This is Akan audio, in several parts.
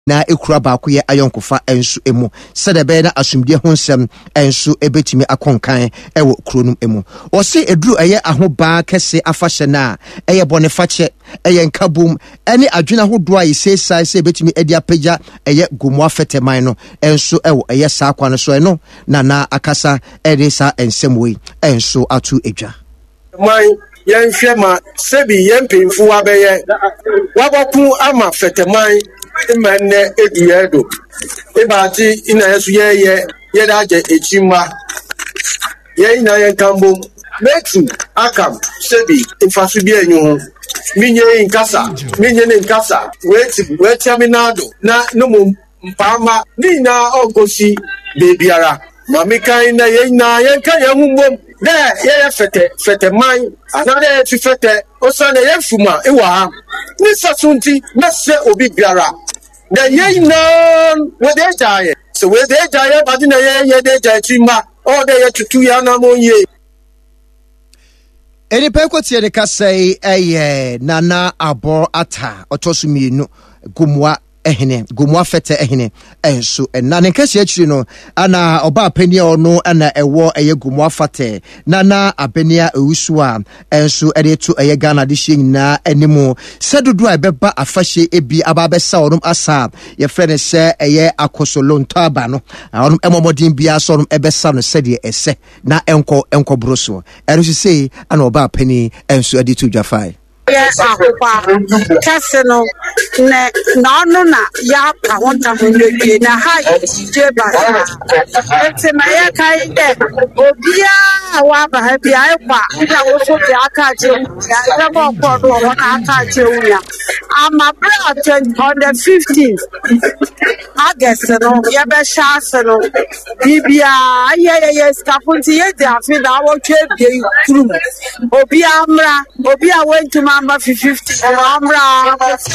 na ekura baako ye ayonkofa ensu emu sedebe na asumdie ho nsem ensu ebetimi akonkan ewo kronum emu ose eduru eye ahoba kese afahye na eye bone fache eye nkabum ene adwena hodo a yesesa se ebetimi edi apagya eye gomu afeteman no ensu ewo eye saa kwa no so eno na akasa edisa ensemwe ensu atu edwa man yen hwema sebi yen pemfu abeye waboku ama feteman imene eduedo ibati ina yesu ye daje echima ye ina yen kambo metu akam sebi infasu bi enyu minye ne nkasa weti aminado na numu mpama ni na ogosi bebiara mamikan na yen kan yan humbom de ye fete man anade ti fete osane ye fuma ewa ni sasunti na se obi biara de ye na we de jaye so we de jaye badi na ye de jaye ti ma o de ye tutu ya na mo ye eni pekotie de kasai eye nana abo ata otosumienu gumwa ehene gomwa fete ehene enso na nkesi akiri no ana oba apania ono ana ewo eye gomwa fate na abenia ewusu a enso ede to eye Ghana de hye nyina animu sedudu a beba afahye ebi ababesa onum asa ye frene se eye akosolonto aba no onum emomodin bia so onum ebesa no sede ese na enko broso enso sei ana oba apani enso ede to dwafai yes akwa kaseno ne no na ya ka wonta munye na ha je ba ete na ya kai de obia wa ba ha bia kwa nda wo so bia aka je ya bo ko do won aka je unya ama bra on the 15th August no ya be sha no bibia ye skafunti ye de afi da wo twe bia krum obia went to Mama 50 Amra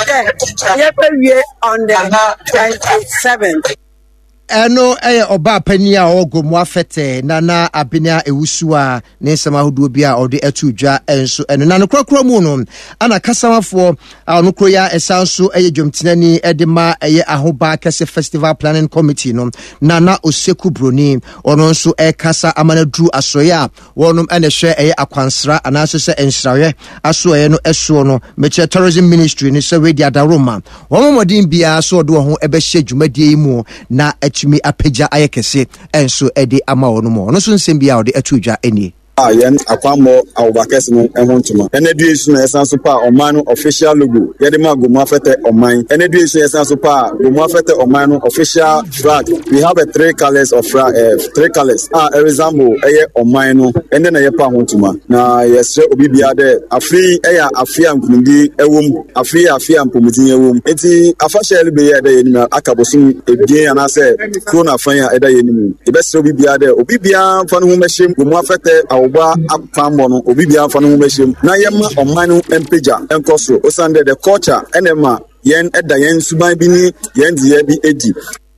on the 27th. Eno oba pani a ogomu afete nana abenia ewusu a ne nsema hodo bia ode atudwa enso eno na no krokro mu no ana kasamafo no kroya esanso dwomtenani edema ahoba kese festival planning committee no nana Oseku Broni ono nso kasa amanadru asoya wonum ene hwe akwansra anaso se enhirawe aso no eso no meche tourism ministry ni se wedi adaroma womodin bia so do ho ebehye dwumadie mu na mi apagya ayekese enso ede ama wono mo no so nsem bia ode atudwa eni yen akwamo awobakese no ehontuma enadu esu na esanso pa oman official logo yede ma gomu afete oman enadu esu esanso pa gomu afete oman no official flag we have a three colors of three colors resemble oman no ene na yepa hontuma na yesre obibia de afri afia nkumudi ewom afia mpomudin ewom enti afashele be ye de yenima akabosun ebien anase krona fan ya eda yenimu ebesre obibia de obibia fa no humeshem gomu afete oba apambo no obibia afa no humeshem na yema oman no empeja enkoso osande the culture enema yen eda yen suban bi ni yen die bi edi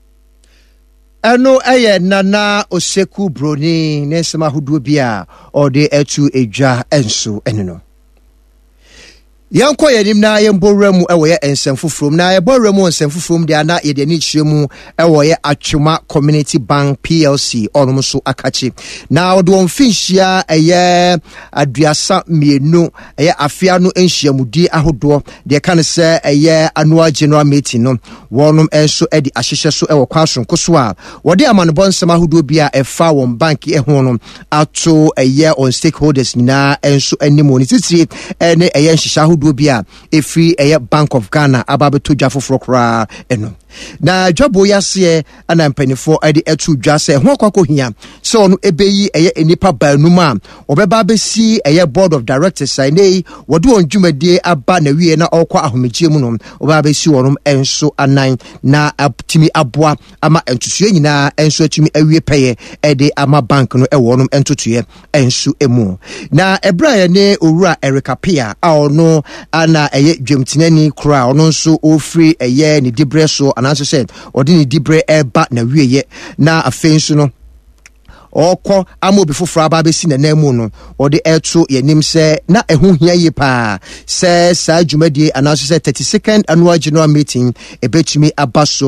eno nana Oseku Broni ne nsema hodo bia ode atu edwa enso enno yanko yenim na yemboremu ewoye ensemfufrom na yeboremu ensemfufrom dia na yede ni chiremu ewoye Atwema Community Bank PLC onum so akachi na odo mfinhia aduasa mienu afia no enhyiamudi ahodo de kan se annual general meeting no wonum enso edi ahyehye so ewo kwasonko so a wode amanebo nsema ahodo bia efa won bank ho no ato on stakeholders na enso animo ni titiri ene nhyehyɛ bia efri Bank of Ghana ababeto dwafoforo kra eno na dwabo yase ana mpanifo ade atu dwase ho kwakohia so ono ebeyi enipa baanuma obeba besi board of directors ai wode on dwumade aba na wie na okwa ahomegye mu no obeba besi wonom enso anan na timi aboa ama entutuye nyina enso atumi awie peye ede ama bank no wonom entutuye enso emu na ebra ne owura Erica Pia a ono ana dwomtenani kra ono nso ofri ni dibre so ananso said odi ni dibre eba na wieye na afenso no ɔkɔ ama obi foforo aba besi nanan mu no ɔde ɛto yɛnim sɛ na ɛho hia yie paa sɛ saa dwumadie anaasɛ 32nd annual general meeting ebetumi aba so